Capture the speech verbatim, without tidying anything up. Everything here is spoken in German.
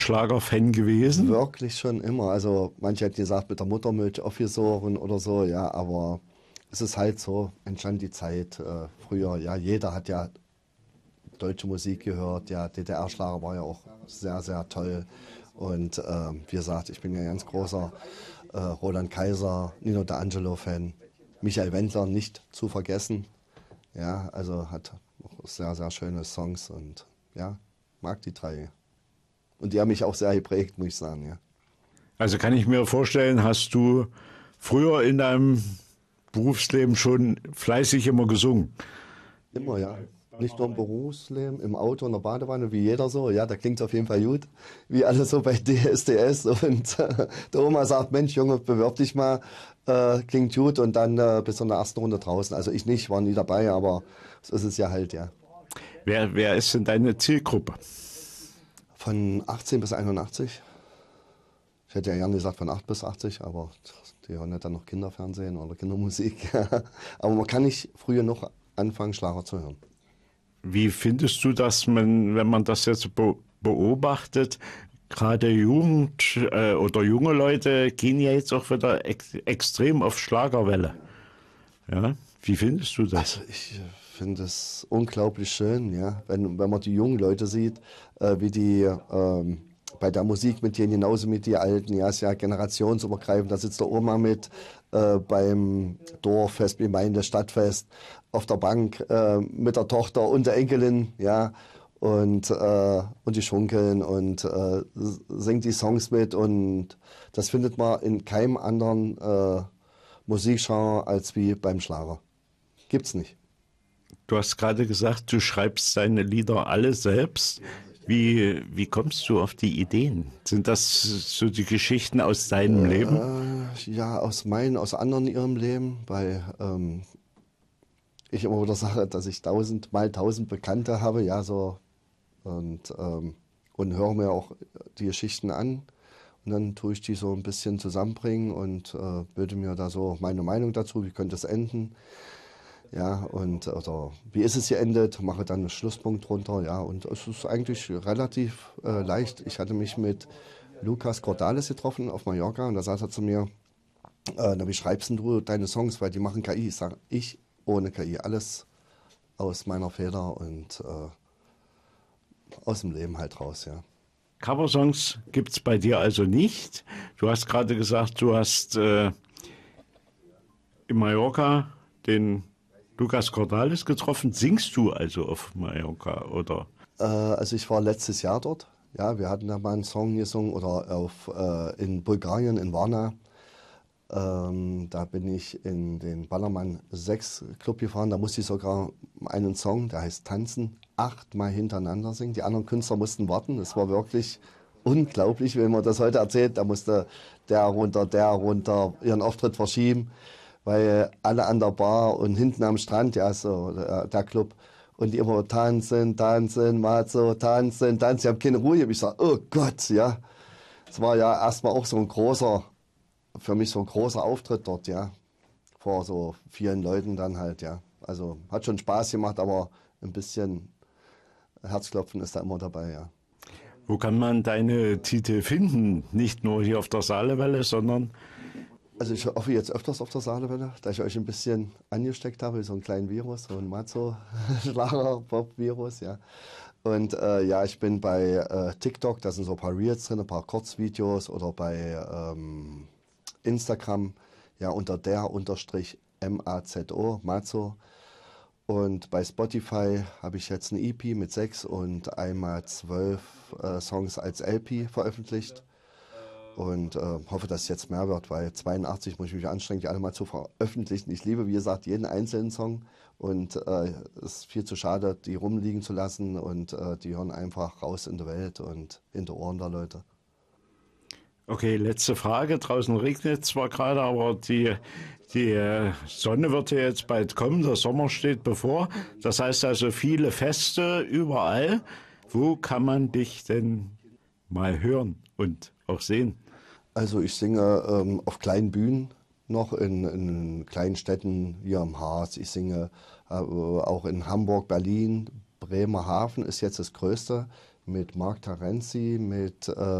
Schlagerfan gewesen? Wirklich schon immer. Also manche hätten gesagt, mit der Muttermilch aufgesogen oder so, ja, aber es ist halt so, entstand die Zeit äh, früher. Ja, jeder hat ja deutsche Musik gehört. Ja, D D R-Schlager war ja auch sehr, sehr toll. Und äh, wie gesagt, ich bin ja ein ganz großer äh, Roland Kaiser, Nino D'Angelo-Fan. Michael Wendler nicht zu vergessen. Ja, also hat auch sehr, sehr schöne Songs und ja, mag die drei. Und die haben mich auch sehr geprägt, muss ich sagen, ja. Also kann ich mir vorstellen, hast du früher in deinem Berufsleben schon fleißig immer gesungen? Immer, ja. Nicht nur im Berufsleben, im Auto, in der Badewanne, wie jeder so. Ja, da klingt es auf jeden Fall gut, wie alles so bei D S D S. Und äh, der Oma sagt, Mensch, Junge, bewirb dich mal, äh, klingt gut. Und dann äh, bis in der ersten Runde draußen. Also ich nicht, war nie dabei, aber so ist es ja halt, ja. Wer, wer ist denn deine Zielgruppe? Von achtzehn bis einundachtzig. Ich hätte ja gern gesagt von acht bis achtzig, aber die hören ja dann noch Kinderfernsehen oder Kindermusik. Aber man kann nicht früher noch anfangen, Schlager zu hören. Wie findest du das, man, wenn man das jetzt be beobachtet? Gerade Jugend äh, oder junge Leute gehen ja jetzt auch wieder ex extrem auf Schlagerwelle. Ja? Wie findest du das? Also ich finde es unglaublich schön, ja, wenn, wenn man die jungen Leute sieht, äh, wie die ähm, bei der Musik mitgehen, genauso mit die Alten, ja, ist ja generationsübergreifend, da sitzt der Oma mit äh, beim Dorffest, Gemeinde, Stadtfest, auf der Bank äh, mit der Tochter und der Enkelin, ja, und, äh, und die schunkeln und äh, singt die Songs mit und das findet man in keinem anderen äh, Musikgenre als wie beim Schlager. Gibt's nicht. Du hast gerade gesagt, du schreibst deine Lieder alle selbst. Wie, wie kommst du auf die Ideen? Sind das so die Geschichten aus deinem Äh, Leben? ja, aus meinen, aus anderen ihrem Leben, weil ähm, ich immer wieder sage, dass ich tausend mal tausend Bekannte habe, ja, so und, ähm, und höre mir auch die Geschichten an und dann tue ich die so ein bisschen zusammenbringen und äh, bilde mir da so meine Meinung dazu, wie könnte es enden. Ja, und oder wie ist es geendet, mache dann einen Schlusspunkt drunter, ja, und es ist eigentlich relativ äh, leicht. Ich hatte mich mit Lucas Cordalis getroffen auf Mallorca und da sagt er zu mir, äh, na, wie schreibst denn du deine Songs, weil die machen K I. Ich sage, ich ohne K I, alles aus meiner Feder und äh, aus dem Leben halt raus, ja. Coversongs gibt es bei dir also nicht. Du hast gerade gesagt, du hast äh, in Mallorca den Lucas Cordalis getroffen. Singst du also auf Mallorca, oder? Äh, also ich war letztes Jahr dort. Ja, wir hatten da mal einen Song gesungen oder auf, äh, in Bulgarien, in Varna. Ähm, da bin ich in den Ballermann sechs Club gefahren. Da musste ich sogar einen Song, der heißt Tanzen, achtmal hintereinander singen. Die anderen Künstler mussten warten. Das war wirklich unglaublich, wenn man das heute erzählt. Da musste der runter, der runter, ihren Auftritt verschieben, weil alle an der Bar und hinten am Strand, ja, so der, der Club, und die immer tanzen, tanzen, mal so tanzen, tanzen. Ich habe keine Ruhe. Ich habe gesagt, oh Gott, ja. Es war ja erstmal auch so ein großer, für mich so ein großer Auftritt dort, ja. Vor so vielen Leuten dann halt, ja. Also hat schon Spaß gemacht, aber ein bisschen Herzklopfen ist da immer dabei, ja. Wo kann man deine Titel finden? Nicht nur hier auf der Saalewelle, sondern... Also ich hoffe jetzt öfters auf der Saalewelle, da ich euch ein bisschen angesteckt habe, so einen kleinen Virus, so ein Mazzo-Schlager-Pop-Virus, ja. Und äh, ja, ich bin bei äh, TikTok, da sind so ein paar Reels drin, ein paar Kurzvideos oder bei ähm, Instagram, ja, unter der unterstrich M A Z O, Mazzo. Und bei Spotify habe ich jetzt eine E P mit sechs und einmal zwölf äh, Songs als L P veröffentlicht. Und äh, hoffe, dass es jetzt mehr wird, weil zweiundachtzig muss ich mich anstrengen, die alle mal zu veröffentlichen. Ich liebe, wie gesagt, jeden einzelnen Song und äh, es ist viel zu schade, die rumliegen zu lassen und äh, die hören einfach raus in der Welt und in die Ohren der Leute. Okay, letzte Frage. Draußen regnet zwar gerade, aber die, die Sonne wird ja jetzt bald kommen. Der Sommer steht bevor. Das heißt also viele Feste überall. Wo kann man dich denn mal hören und auch sehen? Also ich singe ähm, auf kleinen Bühnen noch, in, in kleinen Städten hier am Harz. Ich singe äh, auch in Hamburg, Berlin, Bremerhaven ist jetzt das größte mit Mark Terenzi, mit äh,